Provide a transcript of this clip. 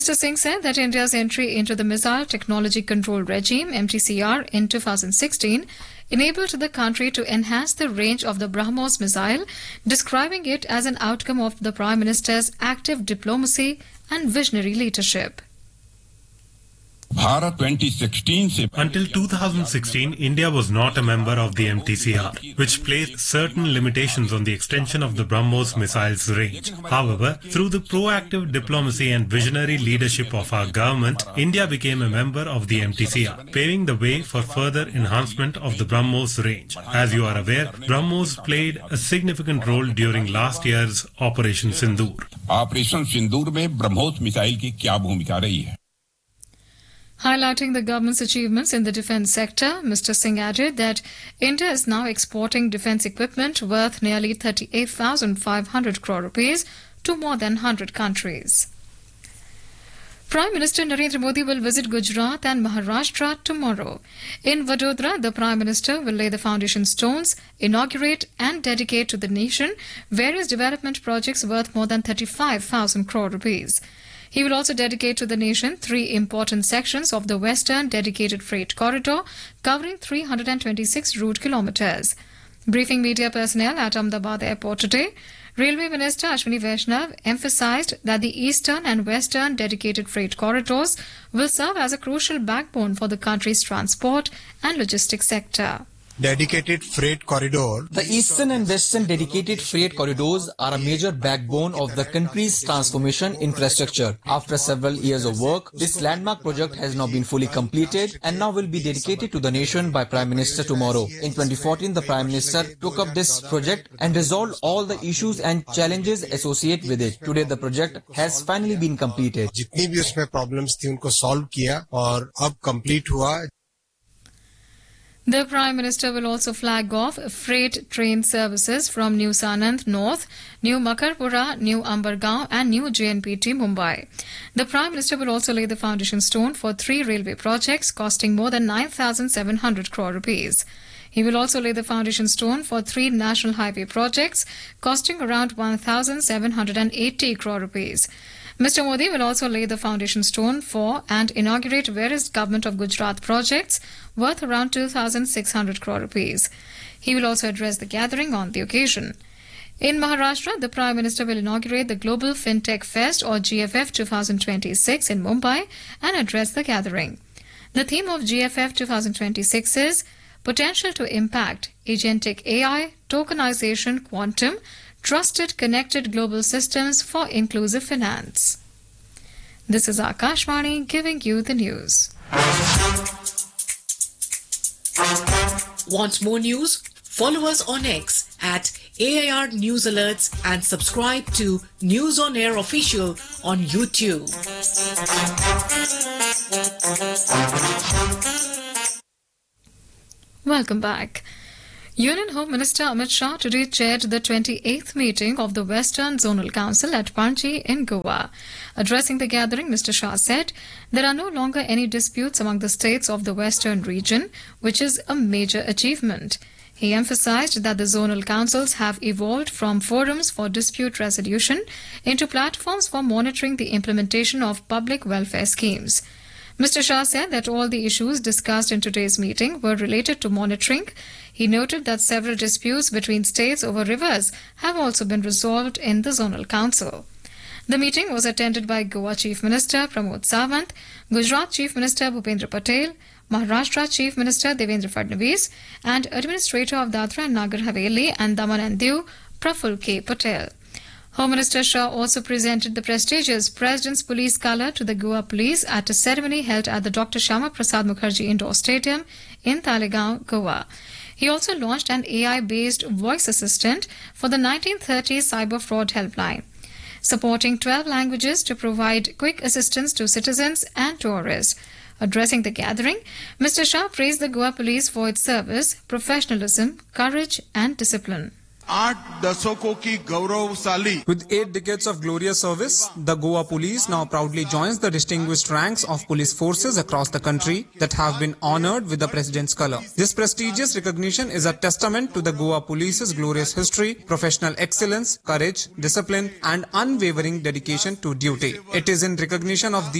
Mr. Singh said that India's entry into the Missile Technology Control Regime (MTCR) in 2016 enabled the country to enhance the range of the BrahMos missile, describing it as an outcome of the Prime Minister's active diplomacy and visionary leadership. Until 2016, India was not a member of the MTCR, which placed certain limitations on the extension of the BrahMos missile's range. However, through the proactive diplomacy and visionary leadership of our government, India became a member of the MTCR, paving the way for further enhancement of the BrahMos range. As you are aware, BrahMos played a significant role during last year's Operation Sindoor. Operation सिंदूर में BrahMos missile की क्या भूमिका रही है? Highlighting the government's achievements in the defence sector, Mr. Singh added that India is now exporting defence equipment worth nearly 38,500 crore rupees to more than 100 countries. Prime Minister Narendra Modi will visit Gujarat and Maharashtra tomorrow. In Vadodara, the Prime Minister will lay the foundation stones, inaugurate and dedicate to the nation various development projects worth more than 35,000 crore rupees. He will also dedicate to the nation 3 important sections of the Western Dedicated Freight Corridor, covering 326 route kilometres. Briefing media personnel at Ahmedabad Airport today, Railway Minister Ashwini Vaishnav emphasised that the Eastern and Western Dedicated Freight Corridors will serve as a crucial backbone for the country's transport and logistics sector. Dedicated freight corridor. The Eastern and Western dedicated freight corridors are a major backbone of the country's transformation infrastructure. After several years of work, this landmark project has now been fully completed and now will be dedicated to the nation by Prime Minister tomorrow. In 2014, the Prime Minister took up this project and resolved all the issues and challenges associated with it. Today, the project has finally been completed. जितनी भी उसमें problems थी उनको solve किया और अब complete हुआ. The Prime Minister will also flag off freight train services from New Sanand North, New Makarpura, New Ambergaon and New JNPT Mumbai. The Prime Minister will also lay the foundation stone for 3 railway projects costing more than 9,700 crore rupees. He will also lay the foundation stone for 3 national highway projects costing around 1,780 crore rupees. Mr. Modi will also lay the foundation stone for and inaugurate various Government of Gujarat projects worth around 2,600 crore rupees. He will also address the gathering on the occasion. In Maharashtra, the Prime Minister will inaugurate the Global FinTech Fest or GFF 2026 in Mumbai and address the gathering. The theme of GFF 2026 is Potential to Impact, Agentic AI, Tokenization, Quantum, Trusted Connected Global Systems for Inclusive Finance. This is Akashvani giving you the news. Want more news? Follow us on X at AIR News Alerts and subscribe to News on Air Official on YouTube. Welcome back. Union Home Minister Amit Shah today chaired the 28th meeting of the Western Zonal Council at Panji in Goa. Addressing the gathering, Mr. Shah said there are no longer any disputes among the states of the Western region, which is a major achievement. He emphasized that the zonal councils have evolved from forums for dispute resolution into platforms for monitoring the implementation of public welfare schemes. Mr. Shah said that all the issues discussed in today's meeting were related to monitoring. He noted that several disputes between states over rivers have also been resolved in the Zonal Council. The meeting was attended by Goa Chief Minister Pramod Sawant, Gujarat Chief Minister Bhupendra Patel, Maharashtra Chief Minister Devendra Fadnavis, and Administrator of Dadra and Nagar Haveli and Daman and Diu, Praful K. Patel. Home Minister Shah also presented the prestigious President's Police Colour to the Goa Police at a ceremony held at the Dr. Shyama Prasad Mukherjee Indoor Stadium in Talegaon, Goa. He also launched an AI-based voice assistant for the 1930 Cyber Fraud Helpline, supporting 12 languages to provide quick assistance to citizens and tourists. Addressing the gathering, Mr. Shah praised the Goa Police for its service, professionalism, courage and discipline. 8 दशकों की गौरवशाली With 8 decades of glorious service, the Goa Police now proudly joins the distinguished ranks of police forces across the country that have been honored with the President's color. This prestigious recognition is a testament to the Goa Police's glorious history, professional excellence, courage, discipline, and unwavering dedication to duty. It is in recognition of